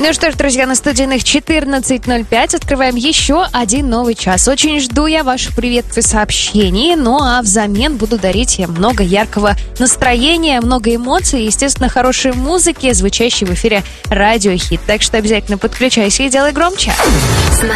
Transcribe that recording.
Ну что ж, друзья, на студийных 14:05 открываем еще один новый час. Очень жду я ваших приветов и сообщений, ну а взамен буду дарить я много яркого настроения, много эмоций и, естественно, хорошей музыки, звучащей в эфире Радио Хит. Так что обязательно подключайся и делай громче.